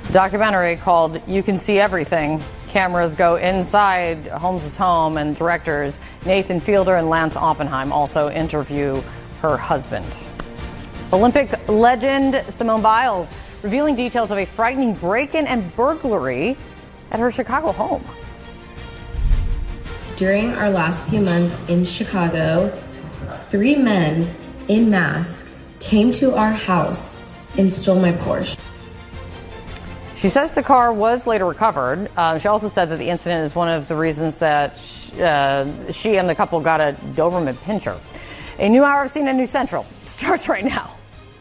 Documentary called You Can See Everything. Cameras go inside Holmes' home, and directors Nathan Fielder and Lance Oppenheim also interview her husband. Olympic legend Simone Biles revealing details of a frightening break-in and burglary at her Chicago home. During our last few months in Chicago, 3 men in masks came to our house and stole my Porsche. She says the car was later recovered. She also said that the incident is one of the reasons that she and the couple got a Doberman Pinscher. A new hour of CNN News Central starts right now.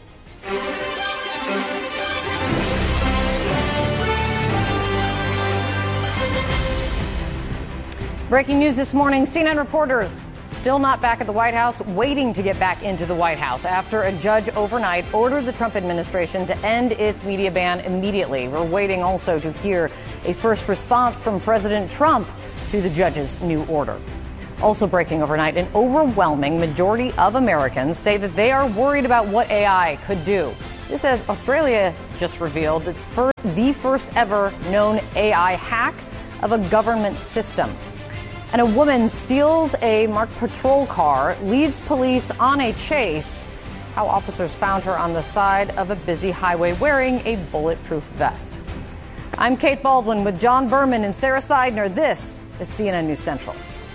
Breaking news this morning, CNN reporters still not back at the White House, waiting to get back into the White House after a judge overnight ordered the Trump administration to end its media ban immediately. We're waiting also to hear a first response from President Trump to the judge's new order. Also breaking overnight, an overwhelming majority of Americans say that they are worried about what AI could do. This as Australia just revealed the first ever known AI hack of a government system. And a woman steals a marked patrol car, leads police on a chase. How officers found her on the side of a busy highway wearing a bulletproof vest. I'm Kate Baldwin with John Berman and Sarah Seidner. This is CNN News Central.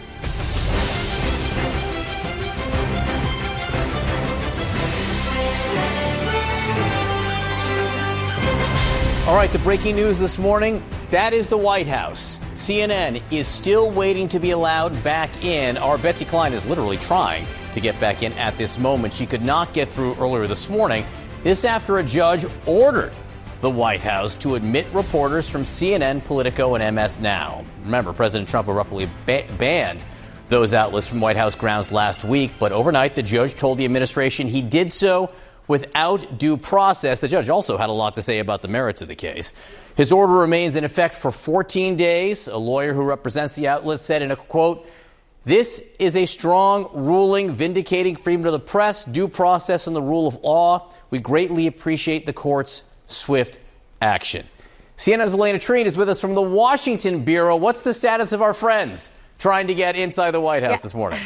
All right, the breaking news this morning, that is the White House. CNN is still waiting to be allowed back in. Our Betsy Klein is literally trying to get back in at this moment. She could not get through earlier this morning. This after a judge ordered the White House to admit reporters from CNN, Politico, and MS Now. Remember, President Trump abruptly banned those outlets from White House grounds last week. But overnight, the judge told the administration he did so without due process. The judge also had a lot to say about the merits of the case. His order remains in effect for 14 days. A lawyer who represents the outlet said in a quote, "This is a strong ruling vindicating freedom of the press, due process, and the rule of law. We greatly appreciate the court's swift action." CNN's Elena Treen is with us from the Washington Bureau. What's the status of our friends trying to get inside the White House this morning?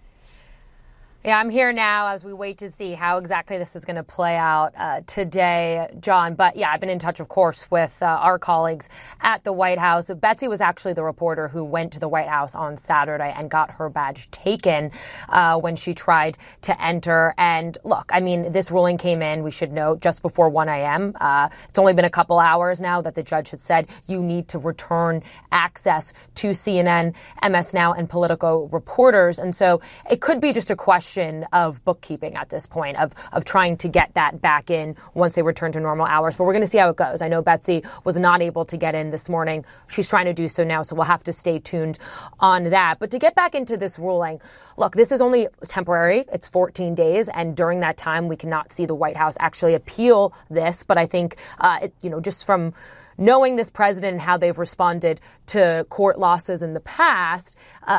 Yeah, I'm here now as we wait to see how exactly this is going to play out today, John. But yeah, I've been in touch, of course, with our colleagues at the White House. Betsy was actually the reporter who went to the White House on Saturday and got her badge taken when she tried to enter. And look, I mean, this ruling came in, we should note, just before 1 a.m. It's only been a couple hours now that the judge has said you need to return access to CNN, MS Now, and Politico reporters. And so it could be just a question of bookkeeping at this point, of trying to get that back in once they return to normal hours. But we're going to see how it goes. I know Betsy was not able to get in this morning. She's trying to do so now, so we'll have to stay tuned on that. But to get back into this ruling, look, this is only temporary. It's 14 days, and during that time, we cannot see the White House actually appeal this. But I think, just from knowing this president and how they've responded to court losses in the past,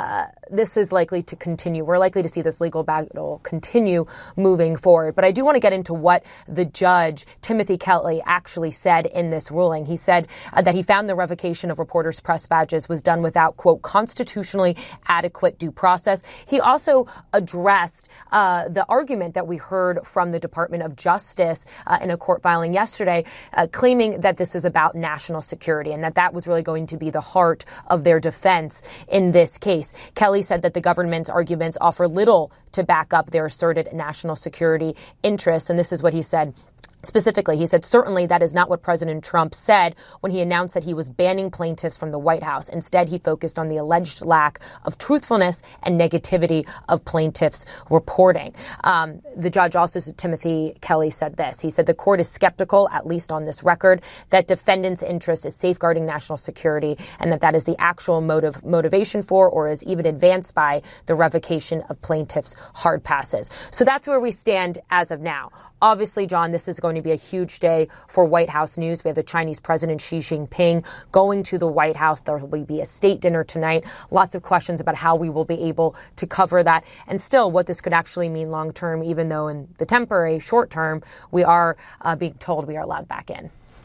this is likely to continue. We're likely to see this legal battle continue moving forward. But I do want to get into what the judge, Timothy Kelly, actually said in this ruling. He said that he found the revocation of reporters' press badges was done without, quote, constitutionally adequate due process. He also addressed the argument that we heard from the Department of Justice in a court filing yesterday, claiming that this is about national security and that was really going to be the heart of their defense in this case. Kelly said that the government's arguments offer little to back up their asserted national security interests. And this is what he said. Specifically, he said, certainly that is not what President Trump said when he announced that he was banning plaintiffs from the White House. Instead, he focused on the alleged lack of truthfulness and negativity of plaintiffs' reporting. The judge also, Timothy Kelly, said this. He said the court is skeptical, at least on this record, that defendants' interest is safeguarding national security and that is the actual motivation for or is even advanced by the revocation of plaintiffs' hard passes. So that's where we stand as of now. Obviously, John, this is going to be a huge day for White House news. We have the Chinese President Xi Jinping going to the White House. There will be a state dinner tonight. Lots of questions about how we will be able to cover that and still what this could actually mean long term, even though in the temporary short term, we are being told we are allowed back in.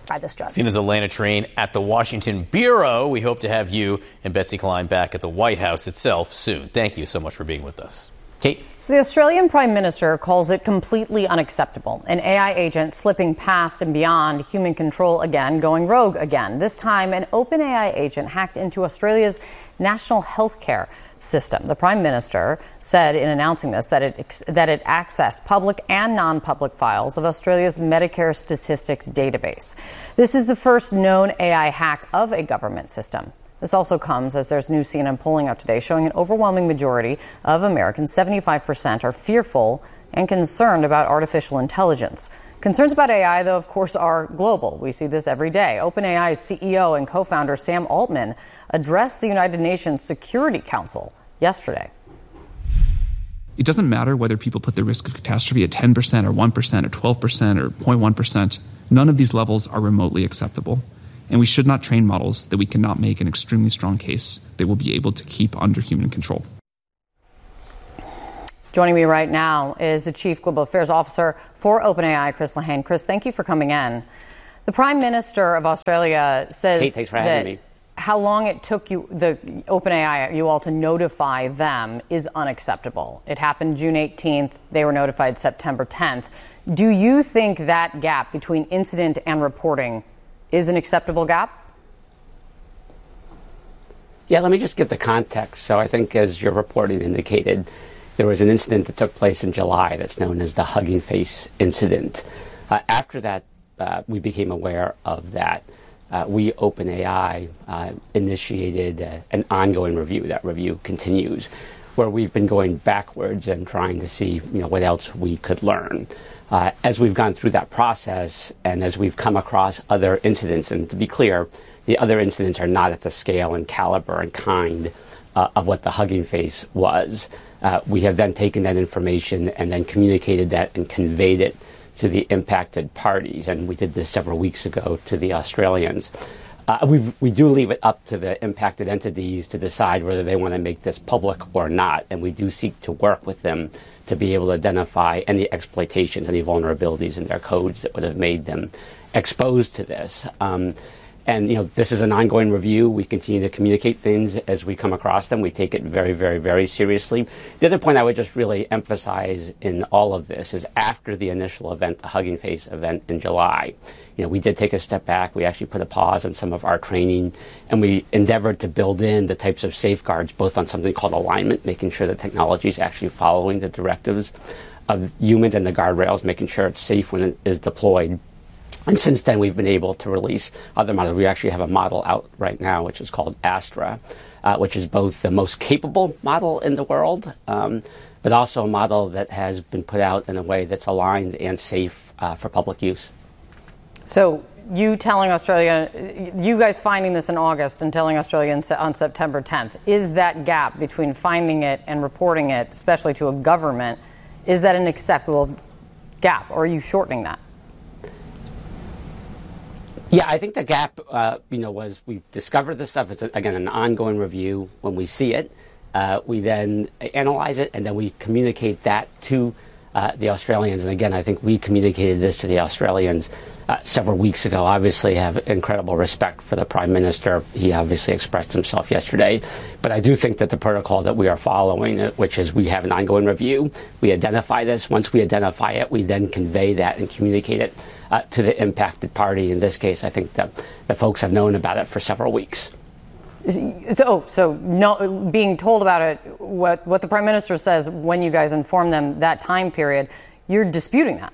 by this judge. CNN's Elena Train at the Washington Bureau. We hope to have you and Betsy Klein back at the White House itself soon. Thank you so much for being with us. Kate? So the Australian Prime Minister calls it completely unacceptable. An AI agent slipping past and beyond human control again, going rogue again. This time, an OpenAI agent hacked into Australia's national healthcare system. The Prime Minister said in announcing this that it accessed public and non-public files of Australia's Medicare statistics database. This is the first known AI hack of a government system. This also comes as there's new CNN polling out today showing an overwhelming majority of Americans, 75%, are fearful and concerned about artificial intelligence. Concerns about AI, though, of course, are global. We see this every day. OpenAI's CEO and co-founder Sam Altman addressed the United Nations Security Council yesterday. It doesn't matter whether people put the risk of catastrophe at 10% or 1% or 12% or 0.1%. None of these levels are remotely acceptable. And we should not train models that we cannot make an extremely strong case they will be able to keep under human control. Joining me right now is the Chief Global Affairs Officer for OpenAI, Chris Lehane. Chris, thank you for coming in. The Prime Minister of Australia says Kate, thanks for having me. How long it took you, the OpenAI, you all to notify them is unacceptable. It happened June 18th. They were notified September 10th. Do you think that gap between incident and reporting is an acceptable gap? Yeah, let me just give the context. So I think as your reporting indicated, there was an incident that took place in July that's known as the Hugging Face incident. After that, we became aware of that. We, OpenAI, initiated an ongoing review. That review continues, where we've been going backwards and trying to see what else we could learn. As we've gone through that process and as we've come across other incidents, and to be clear, the other incidents are not at the scale and caliber and kind of what the Hugging Face was. We have then taken that information and then communicated that and conveyed it to the impacted parties, and we did this several weeks ago to the Australians. We do leave it up to the impacted entities to decide whether they want to make this public or not, and we do seek to work with them to be able to identify any exploitations, any vulnerabilities in their codes that would have made them exposed to this. And this is an ongoing review. We continue to communicate things as we come across them. We take it very, very, very seriously. The other point I would just really emphasize in all of this is after the initial event, the Hugging Face event in July, we did take a step back. We actually put a pause on some of our training, and we endeavored to build in the types of safeguards, both on something called alignment, making sure the technology is actually following the directives of humans, and the guardrails, making sure it's safe when it is deployed. And since then, we've been able to release other models. We actually have a model out right now, which is called Astra, which is both the most capable model in the world, but also a model that has been put out in a way that's aligned and safe for public use. So you telling Australia, you guys finding this in August and telling Australia on September 10th, is that gap between finding it and reporting it, especially to a government, is that an acceptable gap, or are you shortening that? Yeah, I think the gap, was we discovered this stuff. It's, again, an ongoing review. When we see it, we then analyze it, and then we communicate that to the Australians. And again, I think we communicated this to the Australians several weeks ago. Obviously, have incredible respect for the Prime Minister. He obviously expressed himself yesterday. But I do think that the protocol that we are following, which is we have an ongoing review, we identify this. Once we identify it, we then convey that and communicate it to the impacted party. In this case, I think that the folks have known about it for several weeks. So no, being told about it, what the Prime Minister says when you guys inform them that time period, you're disputing that.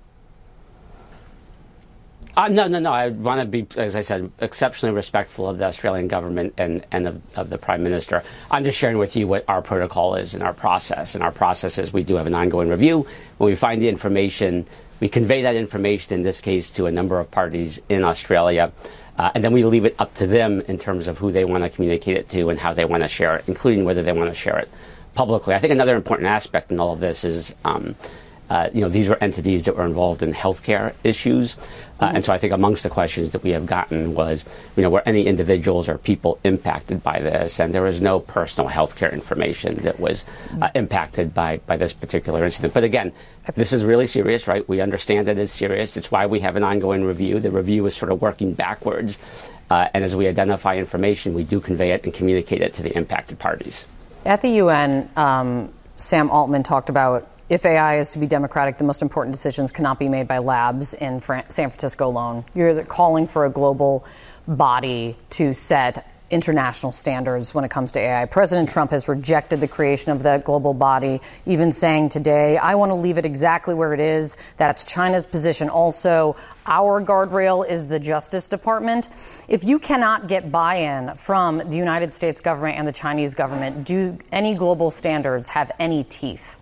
No. I want to be, as I said, exceptionally respectful of the Australian government and of the Prime Minister. I'm just sharing with you what our protocol is and our process. And our process is we do have an ongoing review. When we find the information, we convey that information, in this case, to a number of parties in Australia. And then we leave it up to them in terms of who they want to communicate it to and how they want to share it, including whether they want to share it publicly. I think another important aspect in all of this is these were entities that were involved in healthcare issues. And so I think amongst the questions that we have gotten was, were any individuals or people impacted by this? And there was no personal healthcare information that was impacted by this particular incident. But again, this is really serious, right? We understand that it's serious. It's why we have an ongoing review. The review is sort of working backwards. And as we identify information, we do convey it and communicate it to the impacted parties. At the UN, Sam Altman talked about, if AI is to be democratic, the most important decisions cannot be made by labs in San Francisco alone. You're calling for a global body to set international standards when it comes to AI. President Trump has rejected the creation of that global body, even saying today, I want to leave it exactly where it is. That's China's position. Also, our guardrail is the Justice Department. If you cannot get buy-in from the United States government and the Chinese government, do any global standards have any teeth?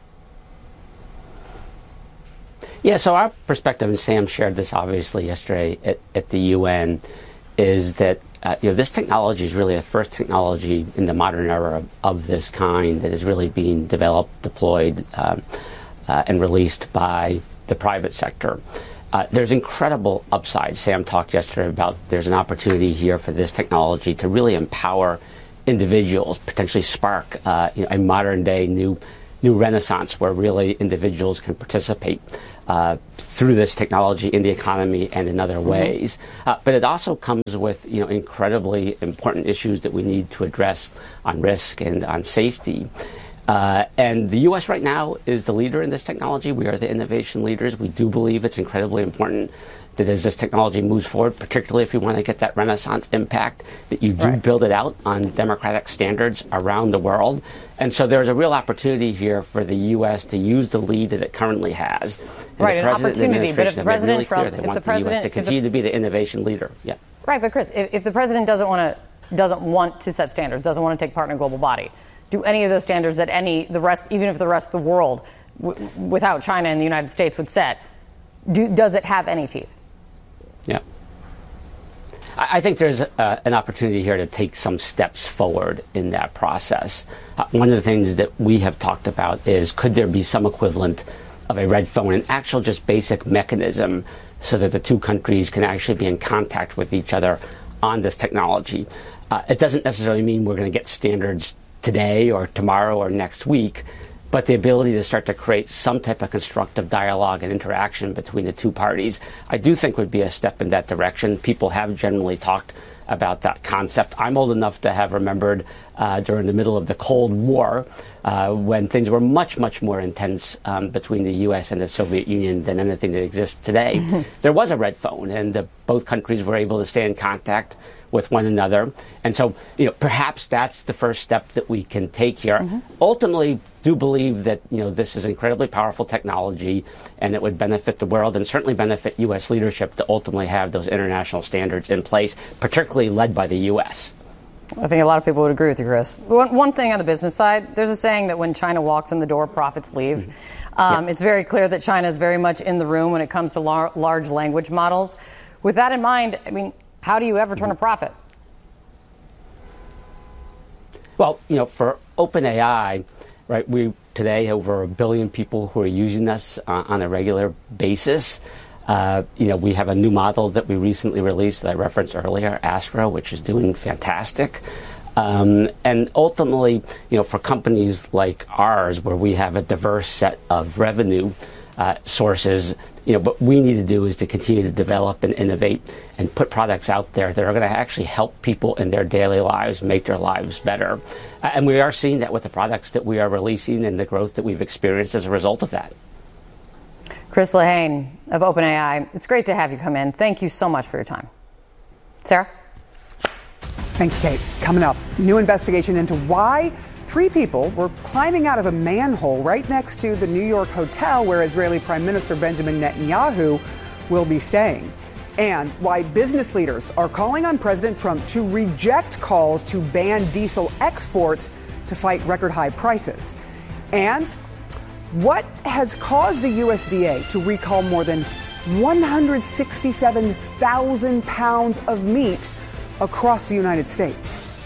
Yeah, so our perspective, and Sam shared this obviously yesterday at the UN, is that this technology is really the first technology in the modern era of this kind that is really being developed, deployed, and released by the private sector. There's incredible upside. Sam talked yesterday about there's an opportunity here for this technology to really empower individuals, potentially spark a modern day new renaissance where really individuals can participate through this technology in the economy and in other ways. But it also comes with incredibly important issues that we need to address on risk and on safety. And the U.S. right now is the leader in this technology. We are the innovation leaders. We do believe it's incredibly important that as this technology moves forward, particularly if you want to get that renaissance impact, that you do build it out on democratic standards around the world. And so there's a real opportunity here for the U.S. to use the lead that it currently has. And right, an opportunity. But if the President Trump, they want the U.S. to continue to be the innovation leader. Yeah. Right, but Chris, if the President doesn't want to set standards, doesn't want to take part in a global body, do any of those standards that even if the rest of the world, without China and the United States, would set, does it have any teeth? Yeah. I think there's an opportunity here to take some steps forward in that process. One of the things that we have talked about is, could there be some equivalent of a red phone, an actual just basic mechanism so that the two countries can actually be in contact with each other on this technology? It doesn't necessarily mean we're going to get standards today or tomorrow or next week, but the ability to start to create some type of constructive dialogue and interaction between the two parties, I do think would be a step in that direction. People have generally talked about that concept. I'm old enough to have remembered during the middle of the Cold War, when things were much, much more intense between the U.S. and the Soviet Union than anything that exists today. There was a red phone, and both countries were able to stay in contact with one another. And so, perhaps that's the first step that we can take here. Ultimately, do believe that, this is incredibly powerful technology and it would benefit the world and certainly benefit U.S. leadership to ultimately have those international standards in place, particularly led by the U.S. I think a lot of people would agree with you, Chris. One thing on the business side, there's a saying that when China walks in the door, profits leave. It's very clear that China is very much in the room when it comes to large language models. With that in mind, how do you ever turn a profit? Well, for OpenAI, right, we today have over 1 billion people who are using us on a regular basis. We have a new model that we recently released that I referenced earlier, Astra, which is doing fantastic. And ultimately, for companies like ours, where we have a diverse set of revenue sources, what we need to do is to continue to develop and innovate and put products out there that are going to actually help people in their daily lives, make their lives better. And we are seeing that with the products that we are releasing and the growth that we've experienced as a result of that. Chris Lehane of OpenAI, it's great to have you come in. Thank you so much for your time. Sarah? Thank you, Kate. Coming up, new investigation into why 3 people were climbing out of a manhole right next to the New York hotel where Israeli Prime Minister Benjamin Netanyahu will be staying. And why business leaders are calling on President Trump to reject calls to ban diesel exports to fight record high prices. And what has caused the USDA to recall more than 167,000 pounds of meat across the United States?